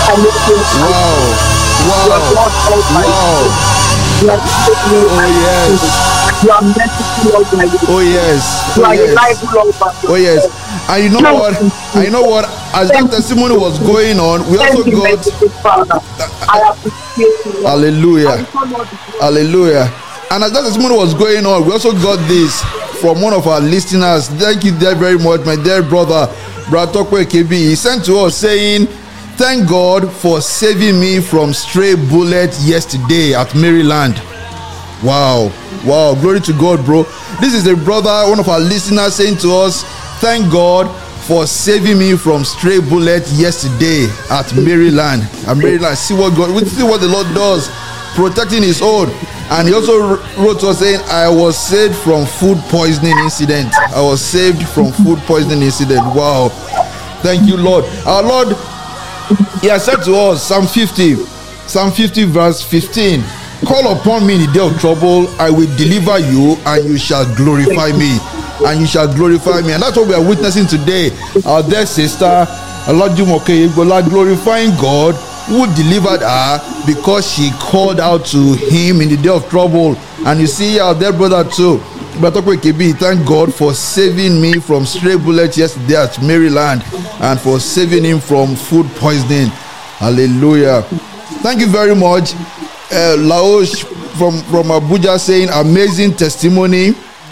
I make you Wow. you are Wow. God Almighty. Wow. You are faithful, Oh yes. you are merciful, Lord my God. Oh yes. You Oh are yes. reliable, Lord my God. Oh yes. And you know what? And you know what? As that testimony was going on, we also Thank you, got merciful Father. I appreciate you, Lord. hallelujah. I so Lord, Hallelujah. And as that testimony was going on, we also got this from one of our listeners. Thank you there very much, my dear brother, Brother Tokwe KB. He sent to us saying, "Thank God for saving me from stray bullet yesterday at Maryland." Wow. Wow. Glory to God, bro. This is a brother, one of our listeners, saying to us, "Thank God for saving me from stray bullet yesterday at Maryland." At Maryland. See what the Lord does, protecting his own. And he also wrote to us saying, "I was saved from food poisoning incident." I was saved from food poisoning incident. Wow. Thank you, Lord. Our Lord, he has said to us, Psalm 50 verse 15, "Call upon me in the day of trouble, I will deliver you, and you shall glorify me." And you shall glorify me. And that's what we are witnessing today. Our dear sister, Olajumoke Igbola, glorifying God who delivered her because she called out to him in the day of trouble. And you see our dear brother too, Brother KB, thank God for saving me from stray bullets yesterday at Maryland and for saving him from food poisoning. Hallelujah. Thank you very much. Laosh from Abuja saying, "Amazing testimony.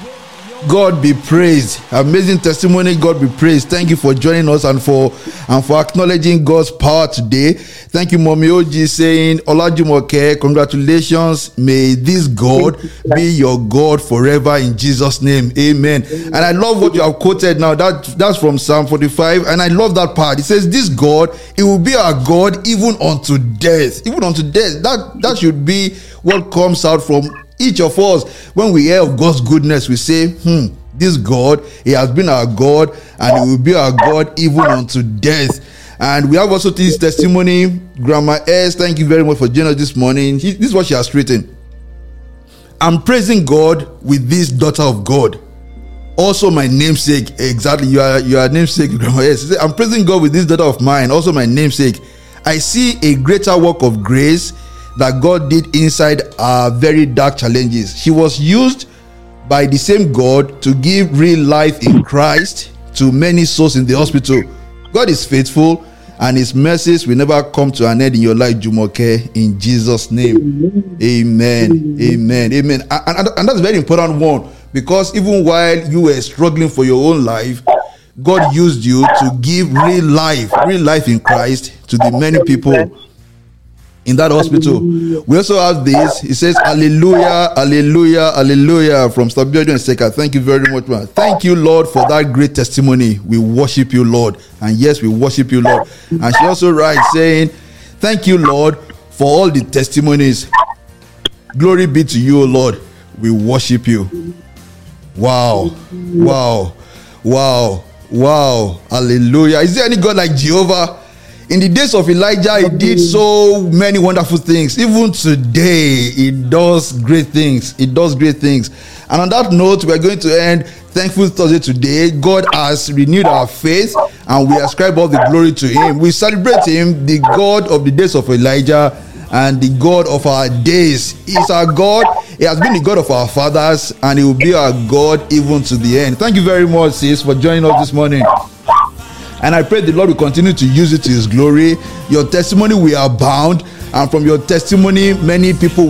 God be praised." Amazing testimony. God be praised. Thank you for joining us and for acknowledging God's power today. Thank you, Mommy Oji, saying, "Olajumoke, congratulations. May this God be your God forever in Jesus' name. Amen." And I love what you have quoted now. That's from Psalm 45. And I love that part. It says, "This God, it will be our God even unto death." Even unto death. That should be what comes out from each of us. When we hear of God's goodness, we say, this God, he has been our God, and he will be our God even unto death. And we have also this testimony. Grandma S, thank you very much for joining us this morning. This is what she has written. "I'm praising God with this daughter of God, also my namesake." Exactly, you are namesake, Grandma S. "I'm praising God with this daughter of mine, also my namesake. I see a greater work of grace that God did inside our very dark challenges. She was used by the same God to give real life in Christ to many souls in the hospital. God is faithful, and his mercies will never come to an end in your life, Jumoke, in Jesus' name." Amen. Amen. Amen. And that's a very important one, because even while you were struggling for your own life, God used you to give real life in Christ to the many people in that hospital. We also have this. It says, "Hallelujah, hallelujah, hallelujah," from Stabiodo and Seka. Thank you very much, man. Thank you, Lord, for that great testimony. We worship you, Lord. And yes, we worship you, Lord. And she also writes saying, "Thank you, Lord, for all the testimonies. Glory be to you, Lord. We worship you." Wow. Wow. Wow. Wow. Hallelujah. Is there any God like Jehovah? In the days of Elijah, he did so many wonderful things. Even today, he does great things. He does great things. And on that note, we are going to end Thankful Thursday today. God has renewed our faith, and we ascribe all the glory to him. We celebrate him, the God of the days of Elijah and the God of our days. He is our God. He has been the God of our fathers, and he will be our God even to the end. Thank you very much, sis, for joining us this morning. And I pray the Lord will continue to use it to his glory. Your testimony will abound, and from your testimony, many people